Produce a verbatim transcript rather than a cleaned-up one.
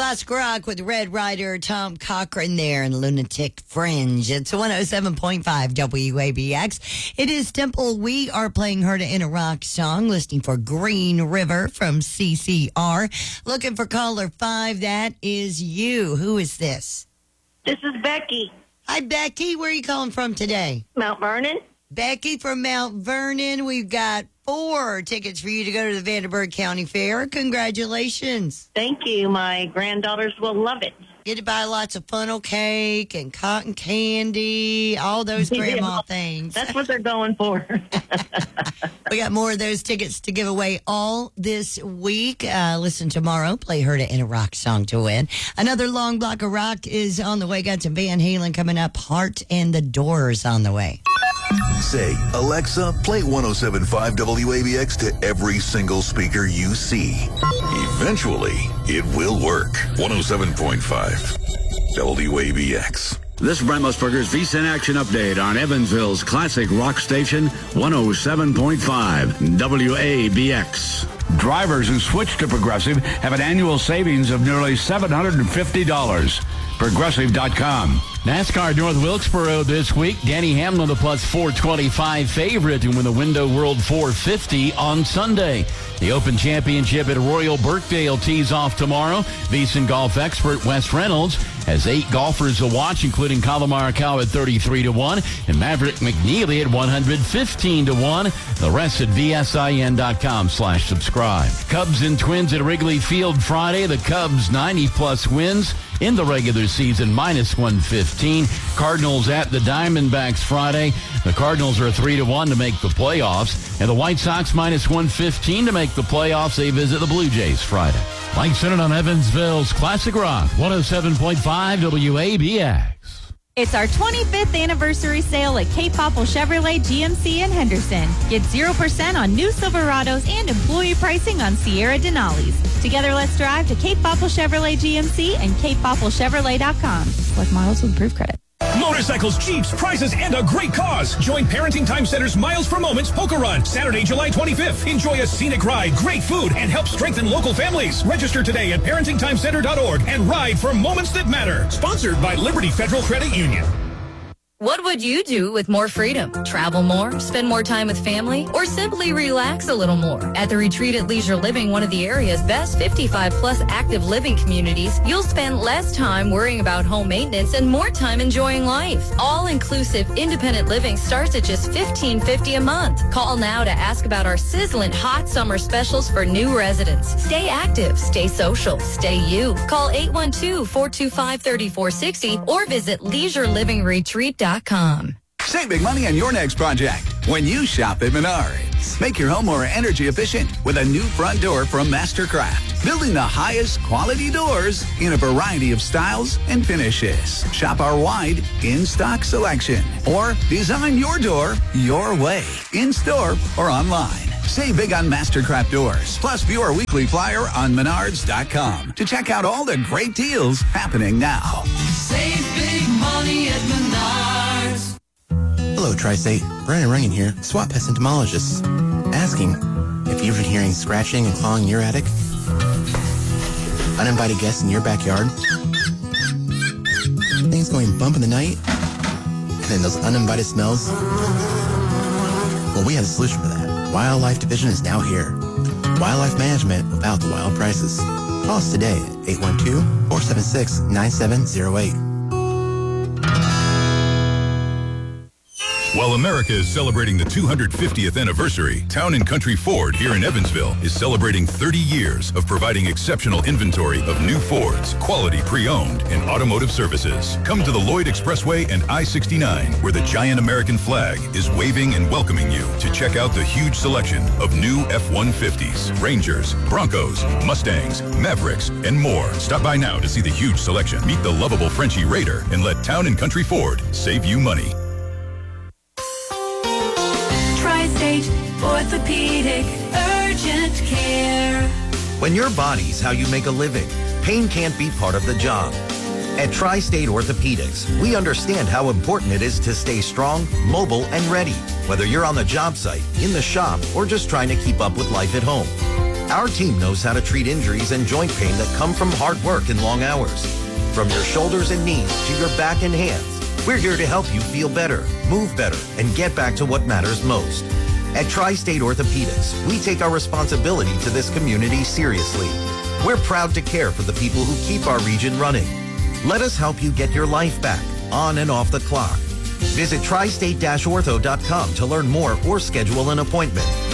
Classic Rock with Red Rider, Tom Cochran there, and Lunatic Fringe. It's one oh seven point five W A B X. It is Temple. We are playing Her to In a Rock song, listening for Green River from C C R. Looking for caller five. That is you. Who is this? This is Becky. Hi, Becky. Where are you calling from today? Mount Vernon. Becky from Mount Vernon. We've got four tickets for you to go to the Vanderburgh County Fair. Congratulations. Thank you. My granddaughters will love it. Get to buy lots of funnel cake and cotton candy, all those grandma Yeah, things. That's what they're going for. We got more of those tickets to give away all this week. Uh, listen tomorrow. Play Her to In a Rock song to win. Another long block of rock is on the way. Got some Van Halen coming up. Heart and the Doors on the way. Say, Alexa, play one oh seven point five W A B X to every single speaker you see. Eventually, it will work. one oh seven point five W A B X. This is Brent Musburger's V-Cent Action Update on Evansville's classic rock station, one oh seven point five W A B X. Drivers who switch to Progressive have an annual savings of nearly seven hundred fifty dollars. Progressive dot com. NASCAR North Wilkesboro this week. Danny Hamlin, the plus four twenty-five favorite to win the Window World four fifty on Sunday. The Open Championship at Royal Birkdale tees off tomorrow. VEASAN golf expert Wes Reynolds has eight golfers to watch, including Colin Morikawa at thirty-three to one and Maverick McNeely at one hundred fifteen to one. The rest at V S I N dot com slash subscribe. Cubs and Twins at Wrigley Field Friday. The Cubs ninety plus wins in the regular season, minus one fifteen. Cardinals at the Diamondbacks Friday. The Cardinals are three to one to make the playoffs. And the White Sox minus one fifteen to make the playoffs. They visit the Blue Jays Friday. Mike Senate on Evansville's Classic Rock, one oh seven point five W A B X. It's our twenty-fifth anniversary sale at Cape Popple Chevrolet G M C in Henderson. Get zero percent on new Silverados and employee pricing on Sierra Denali's. Together, let's drive to Cape Popple Chevrolet G M C and cape popple chevrolet dot com. Select models with approved credit. Motorcycles, Jeeps, prizes, and a great cause. Join Parenting Time Center's Miles for Moments Polka Run, Saturday, July twenty-fifth. Enjoy a scenic ride, great food, and help strengthen local families. Register today at parenting time center dot org and ride for moments that matter. Sponsored by Liberty Federal Credit Union. What would you do with more freedom? Travel more, spend more time with family, or simply relax a little more? At the Retreat at Leisure Living, one of the area's best fifty-five plus active living communities, you'll spend less time worrying about home maintenance and more time enjoying life. All-inclusive independent living starts at just fifteen fifty a month. Call now to ask about our sizzling hot summer specials for new residents. Stay active, stay social, stay you. Call eight one two, four two five, three four six zero or visit leisure living retreat dot com. Save big money on your next project when you shop at Menards. Make your home more energy efficient with a new front door from Mastercraft. Building the highest quality doors in a variety of styles and finishes. Shop our wide in-stock selection or design your door your way, in-store or online. Save big on Mastercraft doors. Plus, view our weekly flyer on menards dot com to check out all the great deals happening now. Save big money at Menards. Hello, Tri-State. Brian Runyon here, SWAT Pest Entomologist. Asking if you've been hearing scratching and clawing in your attic, uninvited guests in your backyard, things going bump in the night, and then those uninvited smells. Well, we have a solution for that. Wildlife Division is now here. Wildlife management without the wild prices. Call us today at eight one two, four seven six, nine seven zero eight. While America is celebrating the two hundred fiftieth anniversary, Town and Country Ford here in Evansville is celebrating thirty years of providing exceptional inventory of new Fords, quality pre-owned, and automotive services. Come to the Lloyd Expressway and I sixty-nine, where the giant American flag is waving and welcoming you to check out the huge selection of new F one fifties, Rangers, Broncos, Mustangs, Mavericks, and more. Stop by now to see the huge selection. Meet the lovable Frenchie Raider and let Town and Country Ford save you money. Tri-State Orthopedic Urgent Care. When your body's how you make a living, pain can't be part of the job. At Tri-State Orthopedics, we understand how important it is to stay strong, mobile, and ready, whether you're on the job site, in the shop, or just trying to keep up with life at home. Our team knows how to treat injuries and joint pain that come from hard work and long hours. From your shoulders and knees to your back and hands, we're here to help you feel better, move better, and get back to what matters most. At Tri-State Orthopedics, we take our responsibility to this community seriously. We're proud to care for the people who keep our region running. Let us help you get your life back, on and off the clock. Visit tri state dash ortho dot com to learn more or schedule an appointment.